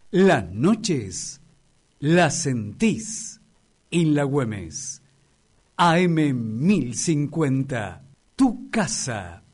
Las noches las sentís en la Güemes. AM 1050, tu casa.